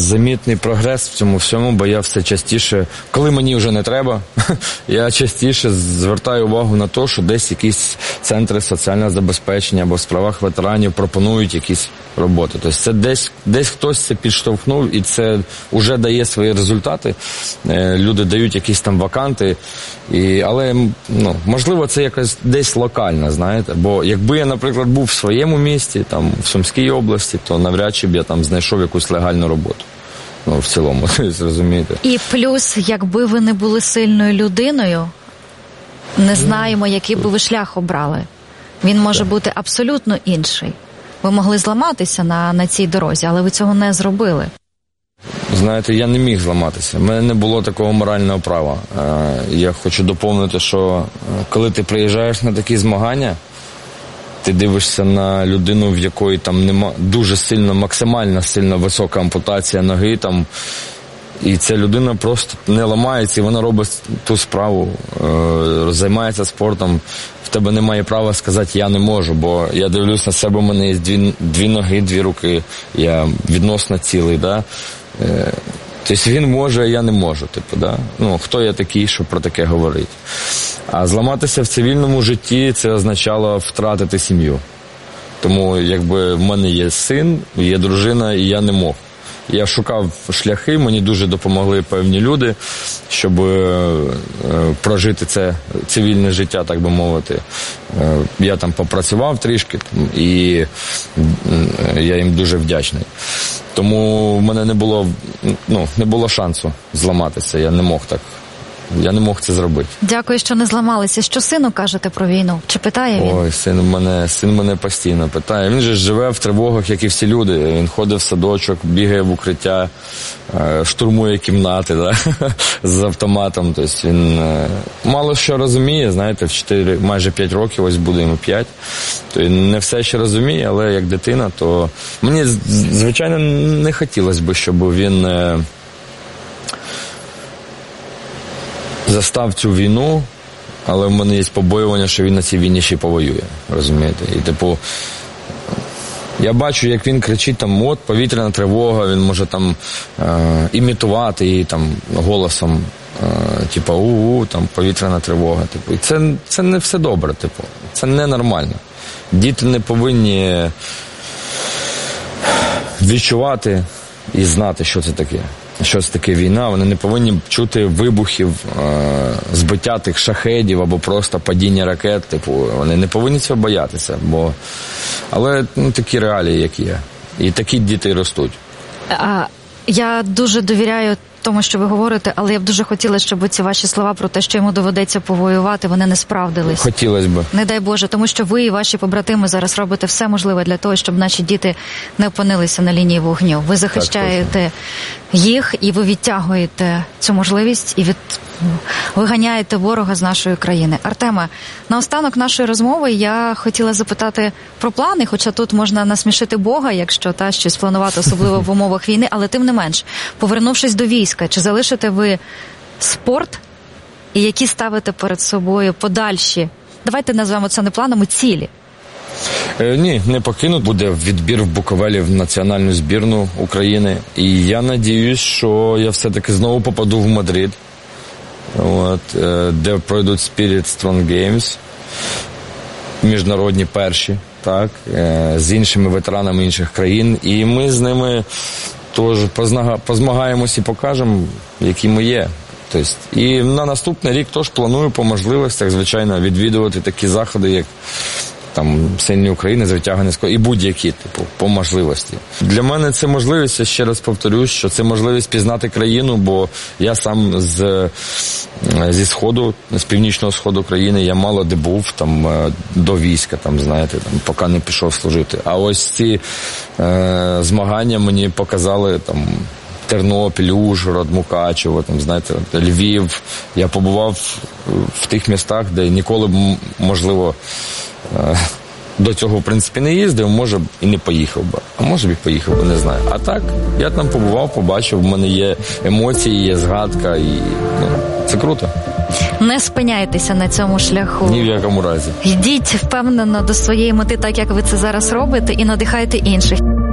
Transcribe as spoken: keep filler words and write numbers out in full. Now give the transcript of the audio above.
замітний прогрес в цьому всьому, бо я все частіше, коли мені вже не треба, я частіше звертаю увагу на те, що десь якісь центри соціального забезпечення або в справах ветеранів пропонують якісь роботи. Тобто це десь, десь хтось це підштовхнув, і це вже дає свої результати. Люди дають якісь там ваканти, і, але, ну, можливо, це якось десь локально, знаєте, бо якби я, наприклад, був в своєму місті, там, в Сумській області, то навряд чи б я там знайшов якусь легальну роботу. Ну, в цілому, зрозумієте. І плюс, якби ви не були сильною людиною, не знаємо, який би ви шлях обрали. Він може так бути абсолютно інший. Ви могли зламатися на, на цій дорозі, але ви цього не зробили. Знаєте, я не міг зламатися. У мене не було такого морального права. Я хочу доповнити, що коли ти приїжджаєш на такі змагання, ти дивишся на людину, в якої там нема дуже сильно, максимально сильно висока ампутація ноги, там, і ця людина просто не ламається, і вона робить ту справу, е, займається спортом. В тебе немає права сказати «я не можу», бо я дивлюсь на себе, у мене є дві, дві ноги, дві руки, я відносно цілий, да? Е, тобто він може, а я не можу, типу, да? Ну, хто я такий, щоб про таке говорити? А зламатися в цивільному житті – це означало втратити сім'ю. Тому, якби, в мене є син, є дружина, і я не мог. Я шукав шляхи, мені дуже допомогли певні люди, щоб е, прожити це цивільне життя, так би мовити. Е, я там попрацював трішки, і е, я їм дуже вдячний. Тому в мене не було, ну, не було шансу зламатися, я не мог так. Я не мог це зробити. Дякую, що не зламалися. Що сину кажете про війну? Чи питає він? Ой, син мене, син мене постійно питає. Він же живе в тривогах, як і всі люди. Він ходить в садочок, бігає в укриття, штурмує кімнати, да? З автоматом. Тобто він мало що розуміє, знаєте, в чотири, майже п'ять років, ось буде йому п'ять. То він не все ще розуміє, але як дитина, то мені, звичайно, не хотілося б, щоб він застав цю війну, але в мене є побоювання, що він на цій війні ще повоює, розумієте? І, типу, я бачу, як він кричить, там, от, повітряна тривога, він може там е, імітувати її там голосом, е, типу, у-у, там, повітряна тривога, типу. І це, це не все добре, типу, це ненормально. Діти не повинні відчувати і знати, що це таке. Що це таке війна, вони не повинні чути вибухів, е, збиття тих шахедів або просто падіння ракет, типу, вони не повинні цього боятися, бо, але, ну, такі реалії, як є, і такі діти ростуть. А, я дуже довіряю тому, що ви говорите, але я б дуже хотіла, щоб ці ваші слова про те, що йому доведеться повоювати, вони не справдились. Хотілося б. Не дай Боже, тому що ви і ваші побратими зараз робите все можливе для того, щоб наші діти не опинилися на лінії вогню. Ви захищаєте їх, і ви відтягуєте цю можливість, і від... виганяєте ворога з нашої країни. Артеме, наостанок нашої розмови я хотіла запитати про плани, хоча тут можна насмішити Бога, якщо та щось планувати, особливо в умовах війни, але тим не менш, повернувшись до війська, чи залишите ви спорт, і які ставите перед собою подальші, давайте назвемо це не планами, цілі? Е, ні, не покинуть. Буде відбір в Буковелі в національну збірну України. І я надіюсь, що я все-таки знову попаду в Мадрид, от, е, де пройдуть Spirit Strong Games, міжнародні перші, так, е, з іншими ветеранами інших країн. І ми з ними теж позмагаємось і покажемо, які ми є. Тобто, і на наступний рік теж планую по можливостях, звичайно, відвідувати такі заходи, як там «Сильні України», «Звитягання з і будь-які, типу, по можливості. Для мене це можливість, я ще раз повторюсь, що це можливість пізнати країну, бо я сам з, зі сходу, з північного сходу країни, я мало де був, там, до війська, там, знаєте, там, поки не пішов служити. А ось ці е, змагання мені показали, там, Тернопіль, Ужгород, Мукачево, там, знаєте, Львів. Я побував в тих містах, де ніколи б, можливо, до цього, в принципі, не їздив, може, і не поїхав би. А може б і поїхав би, не знаю. А так, я там побував, побачив, в мене є емоції, є згадка, і, ну, це круто. Не спиняйтеся на цьому шляху. Ні в якому разі. Йдіть впевнено до своєї мети, так як ви це зараз робите, і надихайте інших.